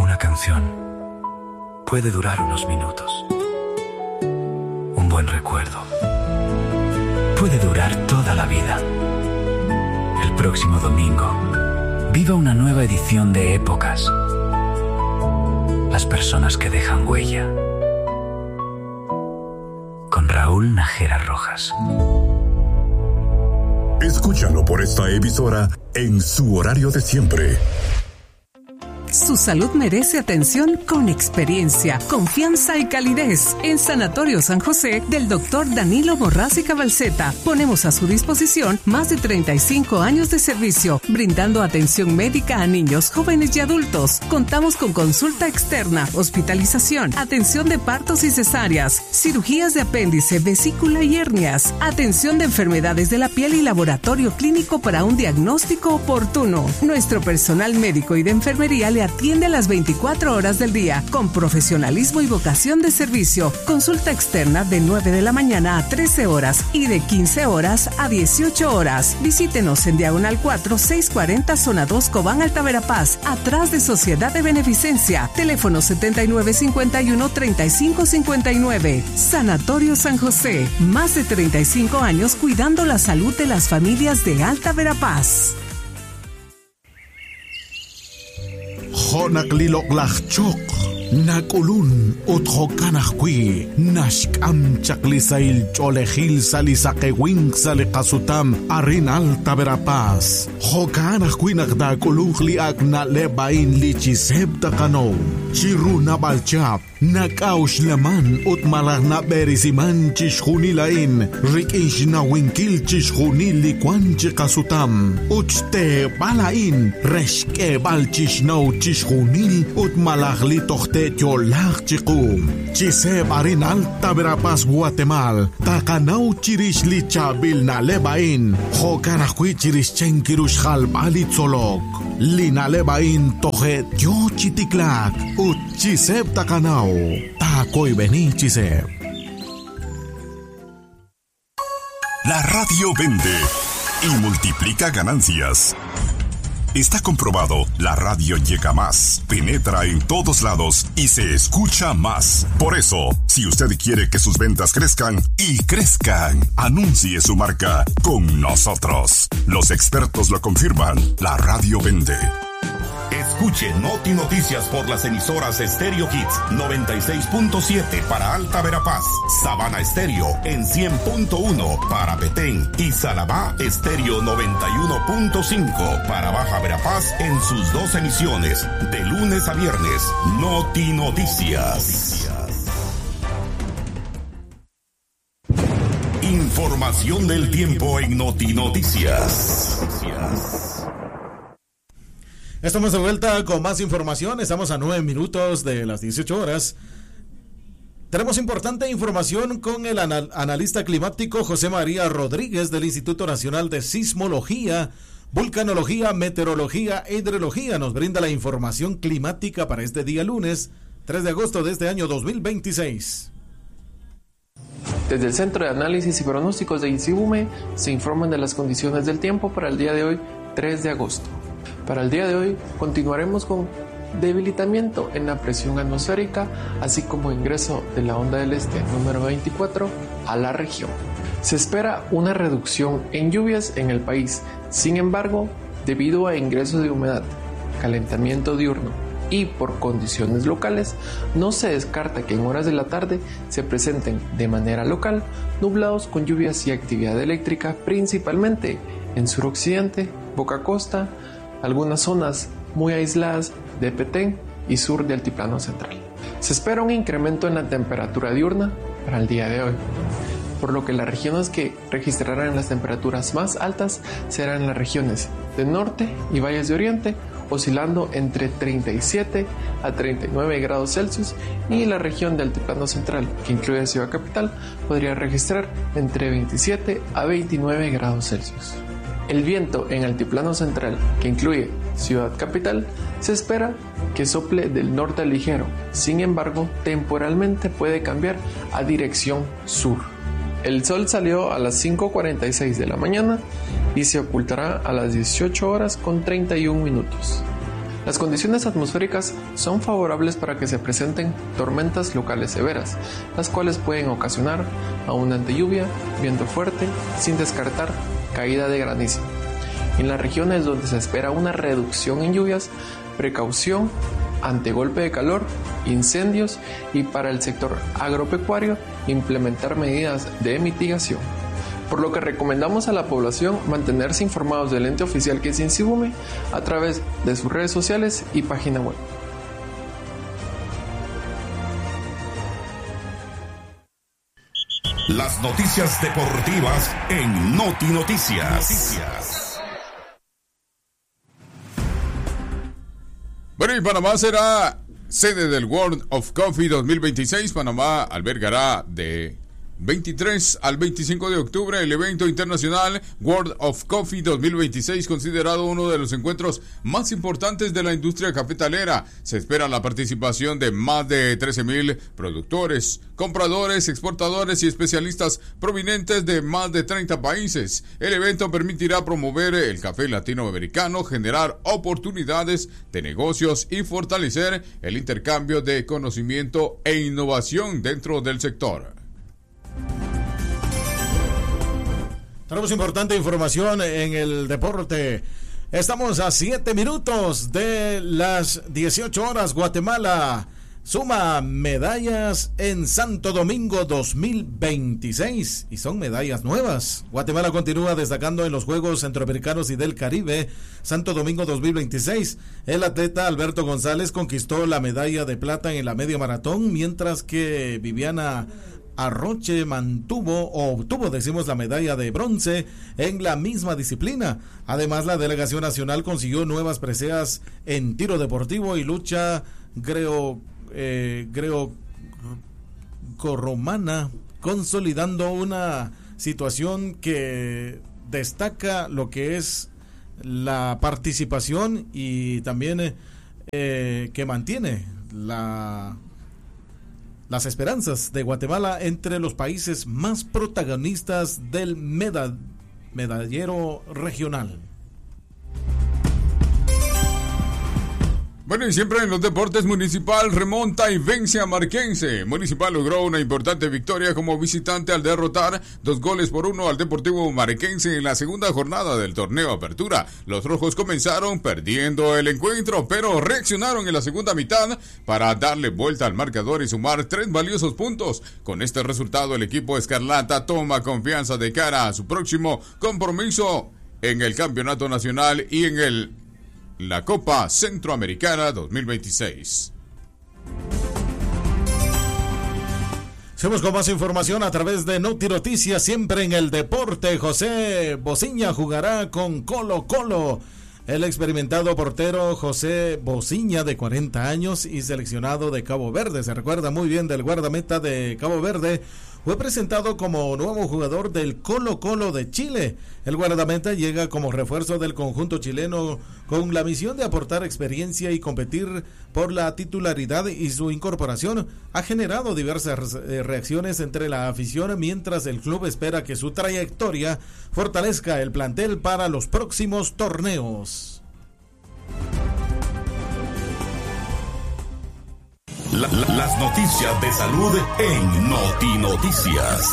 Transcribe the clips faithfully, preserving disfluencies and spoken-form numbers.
Una canción puede durar unos minutos. Un buen recuerdo puede durar toda la vida. El próximo domingo, viva una nueva edición de Épocas. Las personas que dejan huella. Con Raúl Nájera Rojas. Escúchalo por esta emisora en su horario de siempre. Su salud merece atención con experiencia, confianza y calidez. En Sanatorio San José del doctor Danilo Borrás y Cabalceta ponemos a su disposición más de treinta y cinco años de servicio, brindando atención médica a niños, jóvenes y adultos. Contamos con consulta externa, hospitalización, atención de partos y cesáreas, cirugías de apéndice, vesícula y hernias, atención de enfermedades de la piel y laboratorio clínico para un diagnóstico oportuno. Nuestro personal médico y de enfermería le atiende a las veinticuatro horas del día con profesionalismo y vocación de servicio. Consulta externa de nueve de la mañana a trece horas y de quince horas a dieciocho horas. Visítenos en Diagonal cuatro, seiscientos cuarenta, Zona dos, Cobán, Alta Verapaz, atrás de Sociedad de Beneficencia. Teléfono setenta y nueve cincuenta y uno, treinta y cinco cincuenta y nueve. Sanatorio San José. Más de treinta y cinco años cuidando la salud de las familias de Alta Verapaz. Honaklilok Nakulun uthokanahkui nashkam chaklisail cholehil salisakewing salikasutam arin Alta Verapaz hokanahkui nakdakulungli akna lebain lichiseb takano chiruna balchap nakaush laman utmalah na berisiman chishunilain rikish na winkil chishunili kwan chikasutam uchte balain reshke balchishno chishunil utmalah litohte Yolach chikum, chiseb arin Alta Verapaz Guatemala, takanau chirish lichabil na lebain, hokanahkui chirish chenkirush halbali tzolok, lina lebain tohet yo chitiklak, ut chiseb takanau, takoy beni chiseb. La radio vende y multiplica ganancias. Está comprobado, la radio llega más, penetra en todos lados y se escucha más. Por eso, si usted quiere que sus ventas crezcan y crezcan, anuncie su marca con nosotros. Los expertos lo confirman, la radio vende. Escuche Noti Noticias por las emisoras Stereo Hits noventa y seis punto siete para Alta Verapaz, Sabana Estéreo en cien punto uno para Petén y Salabá Estéreo noventa y uno punto cinco para Baja Verapaz en sus dos emisiones, de lunes a viernes. Noti Noticias. Información del tiempo en Noti Noticias. Estamos de vuelta con más información. Estamos a nueve minutos de las dieciocho horas. Tenemos importante información con el anal- analista climático José María Rodríguez del Instituto Nacional de Sismología, Vulcanología, Meteorología e Hidrología. Nos brinda la información climática para este día lunes, tres de agosto de este año dos mil veintiséis. Desde el Centro de Análisis y Pronósticos de INSIBUME se informan de las condiciones del tiempo para el día de hoy, tres de agosto. Para el día de hoy continuaremos con debilitamiento en la presión atmosférica, así como ingreso de la onda del este número veinticuatro a la región. Se espera una reducción en lluvias en el país, sin embargo, debido a ingreso de humedad, calentamiento diurno y por condiciones locales, no se descarta que en horas de la tarde se presenten de manera local nublados con lluvias y actividad eléctrica, principalmente en suroccidente, Boca Costa, algunas zonas muy aisladas de Petén y sur de Altiplano Central. Se espera un incremento en la temperatura diurna para el día de hoy, por lo que las regiones que registrarán las temperaturas más altas serán las regiones del norte y valles de oriente, oscilando entre treinta y siete a treinta y nueve grados Celsius, y la región del Altiplano Central, que incluye Ciudad Capital, podría registrar entre veintisiete a veintinueve grados Celsius. El viento en Altiplano Central, que incluye Ciudad Capital, se espera que sople del norte ligero, sin embargo, temporalmente puede cambiar a dirección sur. El sol salió a las cinco cuarenta y seis de la mañana y se ocultará a las dieciocho horas con treinta y un minutos. Las condiciones atmosféricas son favorables para que se presenten tormentas locales severas, las cuales pueden ocasionar abundante lluvia, viento fuerte, sin descartar caída de granizo. En las regiones donde se espera una reducción en lluvias, precaución ante golpe de calor, incendios y para el sector agropecuario implementar medidas de mitigación. Por lo que recomendamos a la población mantenerse informados del ente oficial que es INSIBUME a través de sus redes sociales y página web. Las noticias deportivas en Noti Noticias. Noticias. Bueno, y Panamá será sede del World of Coffee dos mil veintiséis. Panamá albergará de veintitrés al veinticinco de octubre el evento internacional World of Coffee dos mil veintiséis, considerado uno de los encuentros más importantes de la industria cafetalera. Se espera la participación de más de trece mil productores, compradores, exportadores y especialistas provenientes de más de treinta países. El evento permitirá promover el café latinoamericano, generar oportunidades de negocios y fortalecer el intercambio de conocimiento e innovación dentro del sector. Tenemos importante información en el deporte. Estamos a siete minutos de las dieciocho horas. Guatemala suma medallas en Santo Domingo dos mil veintiséis y son medallas nuevas. Guatemala continúa destacando en los Juegos Centroamericanos y del Caribe Santo Domingo dos mil veintiséis. El atleta Alberto González conquistó la medalla de plata en la media maratón, mientras que Viviana Arroche mantuvo o obtuvo, decimos, la medalla de bronce en la misma disciplina. Además, la delegación nacional consiguió nuevas preseas en tiro deportivo y lucha greo, eh, greco-romana, consolidando una situación que destaca lo que es la participación y también eh, que mantiene la las esperanzas de Guatemala entre los países más protagonistas del meda, medallero regional. Bueno, y siempre en los deportes, Municipal remonta y vence a Marquense. Municipal logró una importante victoria como visitante al derrotar dos goles por uno al Deportivo Marquense en la segunda jornada del torneo Apertura. Los rojos comenzaron perdiendo el encuentro, pero reaccionaron en la segunda mitad para darle vuelta al marcador y sumar tres valiosos puntos. Con este resultado, el equipo escarlata toma confianza de cara a su próximo compromiso en el Campeonato Nacional y en el la Copa Centroamericana dos mil veintiséis. Seguimos con más información a través de Noti Noticias, siempre en el deporte. José Bociña jugará con Colo Colo. El experimentado portero José Bociña, de cuarenta años y seleccionado de Cabo Verde, se recuerda muy bien del guardameta de Cabo Verde, fue presentado como nuevo jugador del Colo Colo de Chile. El guardameta llega como refuerzo del conjunto chileno con la misión de aportar experiencia y competir por la titularidad, y su incorporación ha generado diversas reacciones entre la afición, mientras el club espera que su trayectoria fortalezca el plantel para los próximos torneos. La, la, las noticias de salud en Noti Noticias.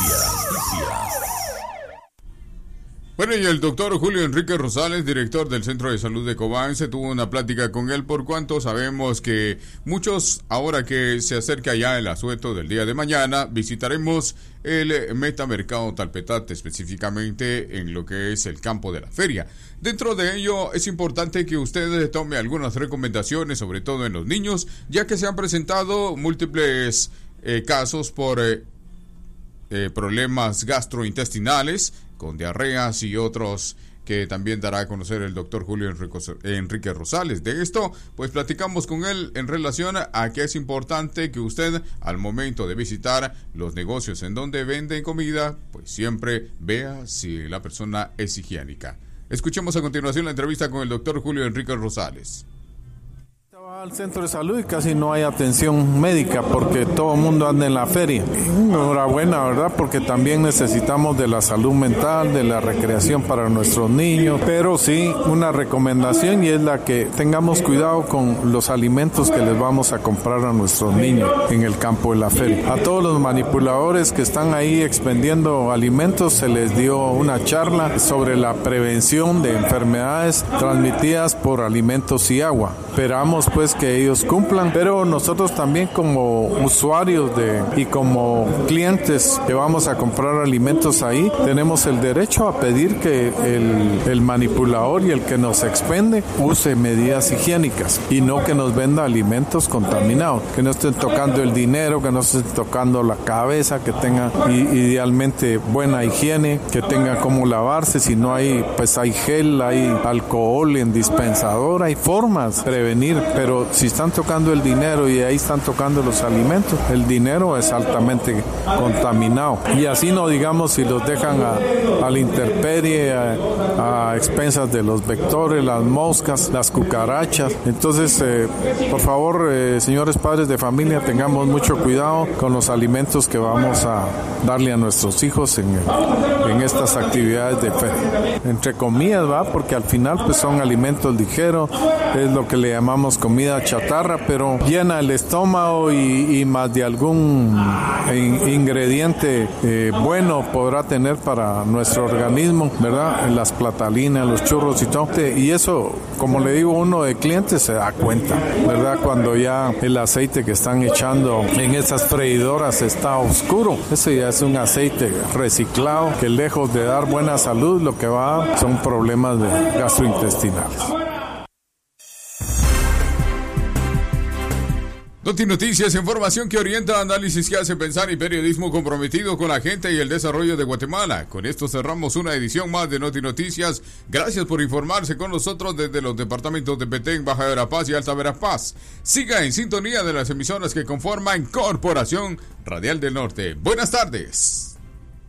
Bueno, y el doctor Julio Enrique Rosales, director del Centro de Salud de Cobán, se tuvo una plática con él por cuanto sabemos que muchos, ahora que se acerca ya el asueto del día de mañana, visitaremos el Metamercado Talpetate, específicamente en lo que es el campo de la feria. Dentro de ello es importante que usted tome algunas recomendaciones, sobre todo en los niños, ya que se han presentado múltiples eh, casos por eh, eh, problemas gastrointestinales, con diarreas y otros que también dará a conocer el doctor Julio Enrique Rosales. De esto, pues platicamos con él en relación a que es importante que usted, al momento de visitar los negocios en donde venden comida, pues siempre vea si la persona es higiénica. Escuchemos a continuación la entrevista con el doctor Julio Enrique Rosales. al centro de salud y casi no hay atención médica porque todo el mundo anda en la feria. Enhorabuena, ¿verdad? Porque también necesitamos de la salud mental, de la recreación para nuestros niños, pero sí una recomendación y es la que tengamos cuidado con los alimentos que les vamos a comprar a nuestros niños en el campo de la feria. A todos los manipuladores que están ahí expendiendo alimentos se les dio una charla sobre la prevención de enfermedades transmitidas por alimentos y agua. Esperamos pues que ellos cumplan, pero nosotros también como usuarios de y como clientes que vamos a comprar alimentos ahí, tenemos el derecho a pedir que el, el manipulador y el que nos expende use medidas higiénicas y no que nos venda alimentos contaminados, que no estén tocando el dinero, que no estén tocando la cabeza, que tenga idealmente buena higiene, que tenga cómo lavarse, si no hay, pues hay gel, hay alcohol en dispensador, hay formas de prevenir, pero si están tocando el dinero y ahí están tocando los alimentos, el dinero es altamente contaminado. Y así no digamos si los dejan a, a la intemperie, a, a expensas de los vectores, las moscas, las cucarachas. Entonces, eh, por favor, eh, señores padres de familia, tengamos mucho cuidado con los alimentos que vamos a darle a nuestros hijos en, en estas actividades de fe. Entre comillas, ¿va? Porque al final pues son alimentos ligeros, es lo que le llamamos comida chatarra, pero llena el estómago y, y más de algún in, ingrediente eh, bueno podrá tener para nuestro organismo, ¿verdad? Las platalinas, los churros y todo. Y eso, como le digo, uno de clientes se da cuenta, ¿verdad? Cuando ya el aceite que están echando en esas freidoras está oscuro. Ese ya es un aceite reciclado que lejos de dar buena salud, lo que va son problemas de gastrointestinales. Noti Noticias, información que orienta, análisis que hace pensar y periodismo comprometido con la gente y el desarrollo de Guatemala. Con esto cerramos una edición más de Noti Noticias. Gracias por informarse con nosotros desde los departamentos de Petén, Baja Verapaz y Alta Verapaz. Siga en sintonía de las emisoras que conforman Corporación Radial del Norte. Buenas tardes.